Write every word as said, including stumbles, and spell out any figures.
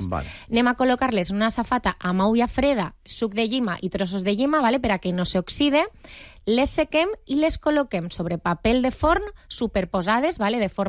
Vale. Anem a col·locar-les en una safata amb olla freda, suc de llima i trossos de llima, vale? Per a que no s'oxide. Les sequem i les col·loquem sobre paper de forn superposades, vale? De forma